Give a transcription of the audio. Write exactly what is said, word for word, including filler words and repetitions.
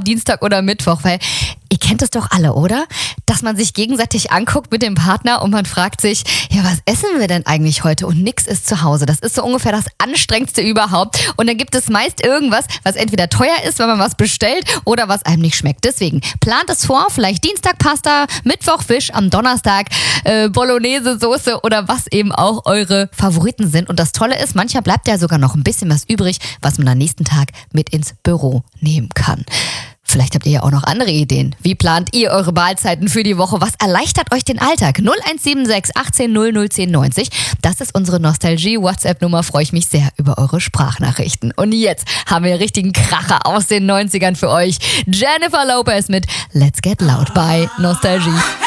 Dienstag oder Mittwoch, weil ihr kennt es doch alle, oder? Dass man sich gegenseitig anguckt mit dem Partner und man fragt sich, ja, was essen wir denn eigentlich heute? Und nix ist zu Hause. Das ist so ungefähr das Anstrengendste überhaupt. Und dann gibt es meist irgendwas, was entweder teuer ist, wenn man was bestellt, oder was einem nicht schmeckt. Deswegen plant es vor, vielleicht Dienstag Pasta, Mittwoch Fisch, am Donnerstag äh, Bolognese-Soße oder was eben auch eure Favoriten sind. Und das Tolle ist, manchmal bleibt ja sogar noch ein bisschen was übrig, was man am nächsten Tag mit ins Büro nehmen kann. Vielleicht habt ihr ja auch noch andere Ideen. Wie plant ihr eure Mahlzeiten für die Woche? Was erleichtert euch den Alltag? null eins sieben sechs achtzehn null null zehn neunzig. Das ist unsere Nostalgie-WhatsApp-Nummer. Freue ich mich sehr über eure Sprachnachrichten. Und jetzt haben wir einen richtigen Kracher aus den neunzigern für euch. Jennifer Lopez mit Let's Get Loud bei Nostalgie.